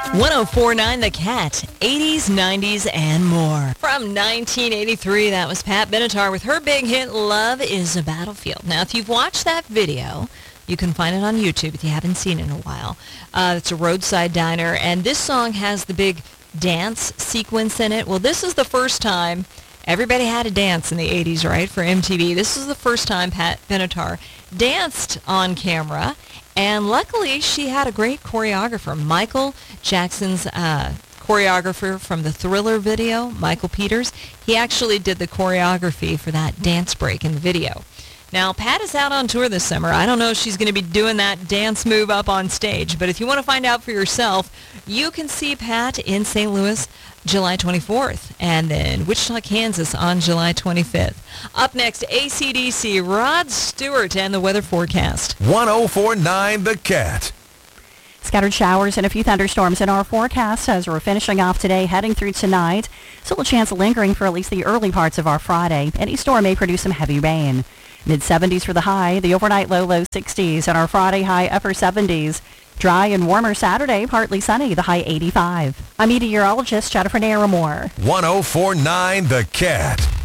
1049 The Cat, 80s, 90s, and more. From 1983, that was Pat Benatar with her big hit, Love is a Battlefield. Now, if you've watched that video, you can find it on YouTube if you haven't seen it in a while. It's a roadside diner, and this song has the big dance sequence in it. Well, this is the first time everybody had a dance in the 80s, right, for MTV. This is the first time Pat Benatar danced on camera. And luckily, she had a great choreographer, Michael Jackson's choreographer from the Thriller video, Michael Peters. He actually did the choreography for that dance break in the video. Now, Pat is out on tour this summer. I don't know if she's going to be doing that dance move up on stage, but if you want to find out for yourself, you can see Pat in St. Louis July 24th, and then Wichita, Kansas on July 25th. Up next, AC/DC, Rod Stewart, and the weather forecast. 1049 The Cat. Scattered showers and a few thunderstorms in our forecast as we're finishing off today, heading through tonight. Still a chance lingering for at least the early parts of our Friday. Any storm may produce some heavy rain. Mid-70s for the high, the overnight low 60s, and our Friday high upper 70s. Dry and warmer Saturday, partly sunny, the high 85. I'm meteorologist Jennifer Naramore. 1049 The Cat.